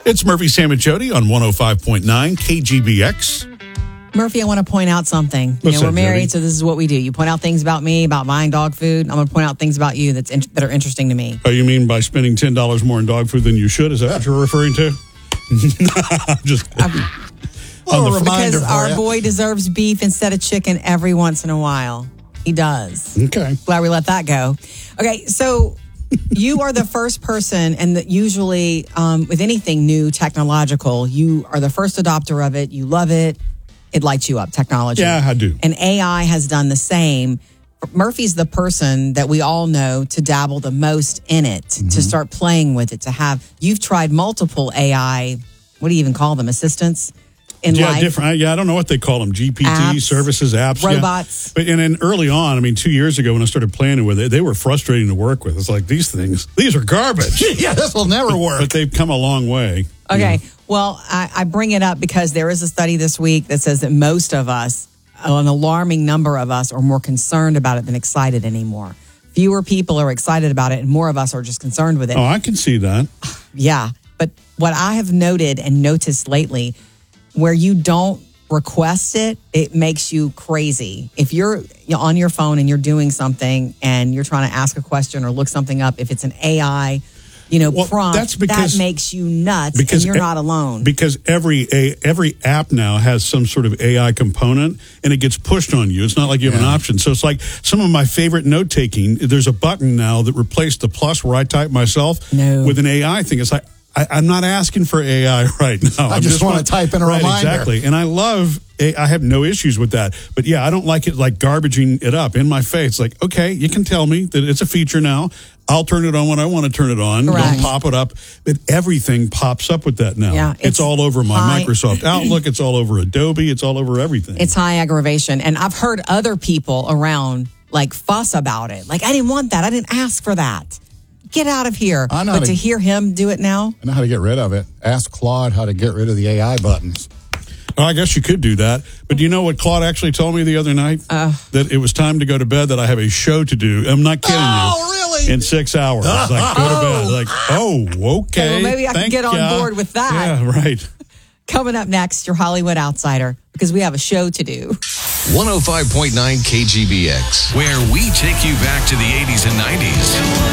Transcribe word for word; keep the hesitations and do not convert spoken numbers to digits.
It's Murphy, Sam, and Jody on one oh five point nine K G B X. Murphy, I want to point out something. You What's know, we're that, married, Jody? so this is what we do. You point out things about me, about buying dog food. I'm going to point out things about you that's in, that are interesting to me. Oh, you mean by spending ten dollars more on dog food than you should? Is that what you're referring to? I'm just I'm, on the because for our you. boy deserves beef instead of chicken every once in a while. He does. Okay. Glad we let that go. Okay, so you are the first person, and that usually um, with anything new technological, you are the first adopter of it. You love it. It lights you up, technology. Yeah, I do. And A I has done the same. Murphy's the person that we all know to dabble the most in it, Mm-hmm. to start playing with it, to have. You've tried multiple A I, what do you even call them, assistants in Yeah, life? different. Yeah, I don't know what they call them. G P T Apps, services, apps, yeah. robots. But and then early on, I mean, two years ago when I started playing with it, they were frustrating to work with. It's like these things, these are garbage. Yeah, this will never work. But they've come a long way. Okay. Well, I, I bring it up because there is a study this week that says that most of us, an alarming number of us, are more concerned about it than excited anymore. Fewer people are excited about it, and more of us are just concerned with it. Oh, I can see that. Yeah. But what I have noted and noticed lately, where you don't request it, it makes you crazy. If you're on your phone and you're doing something and you're trying to ask a question or look something up, if it's an A I, you know, Well, prompt, that's because- that makes you nuts, because and you're e- not alone. Because every a, every app now has some sort of A I component, and it gets pushed on you. It's not like you have an Yeah. option. So it's like some of my favorite note taking. There's a button now that replaced the plus where I type myself No. with an A I thing. It's like I, I'm not asking for A I right now. I I'm just wanna want- type in a right, reminder. Exactly, and I love. A- I have no issues with that. But yeah, I don't like it like garbaging it up in my face. Like, okay, you can tell me that it's a feature now. I'll turn it on when I want to turn it on. Correct. Don't pop it up. But everything pops up with that now. Yeah, it's, it's all over my high- Microsoft Outlook. It's all over Adobe. It's all over everything. It's high aggravation. And I've heard other people around like fuss about it. Like, I didn't want that. I didn't ask for that. Get out of here. I know But how to to- hear him do it now, I know how to get rid of it. Ask Claude how to get rid of the A I buttons. Well, I guess you could do that. But do you know what Claude actually told me the other night? Uh. that it was time to go to bed, that I have a show to do. I'm not kidding Oh, you. really? In six hours. It's like, go to bed. Like, oh, okay. well, maybe I can Thank get on ya. board with that. Yeah, right. coming up next, your Hollywood Outsider, because we have a show to do. one oh five point nine K G B X, where we take you back to the eighties and nineties.